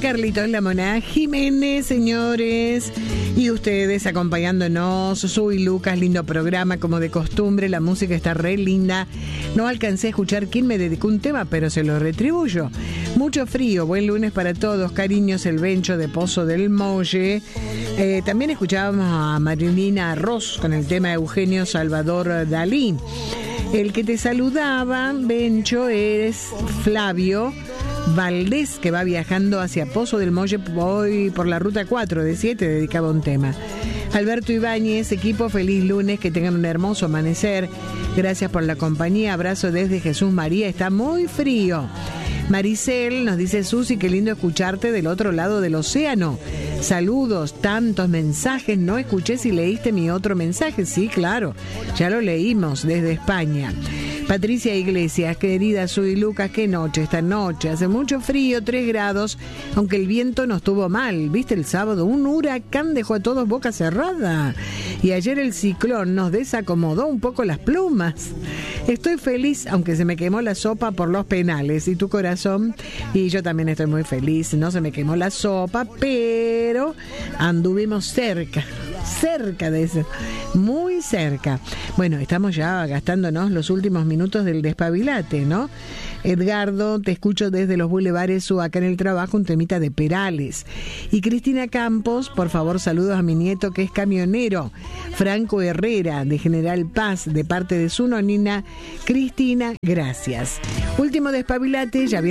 Carlitos Lamona Jiménez, señores, y ustedes acompañándonos. Soy Lucas, lindo programa como de costumbre, la música está re linda. No alcancé a escuchar quién me dedicó un tema, pero se lo retribuyo. Mucho frío, buen lunes para todos, cariños, el Bencho de Pozo del Molle. También escuchábamos a Marilina Ross con el tema de Eugenio Salvador Dalí. El que te saludaba, Bencho, es Flavio Valdés, que va viajando hacia Pozo del Molle hoy por la ruta 4 de 7, dedicaba un tema. Alberto Ibáñez, equipo, feliz lunes, que tengan un hermoso amanecer. Gracias por la compañía, abrazo desde Jesús María, está muy frío. Maricel nos dice: Susi, qué lindo escucharte del otro lado del océano. Saludos, tantos mensajes, no escuché si leíste mi otro mensaje. Sí, claro, ya lo leímos desde España. Patricia Iglesias, querida, soy Lucas, qué noche esta noche, hace mucho frío, 3 grados, aunque el viento no estuvo mal, viste el sábado, un huracán dejó a todos boca cerrada, y ayer el ciclón nos desacomodó un poco las plumas. Estoy feliz, aunque se me quemó la sopa por los penales, y tu corazón, y yo también estoy muy feliz, no se me quemó la sopa, pero anduvimos cerca de eso, muy cerca. Bueno, estamos ya gastándonos los últimos minutos del despabilate, ¿no? Edgardo, te escucho desde los bulevares o acá en el trabajo, un temita de Perales. Y Cristina Campos, por favor, saludos a mi nieto que es camionero, Franco Herrera, de General Paz, de parte de su nonina Cristina, gracias. Último despabilate, ya viene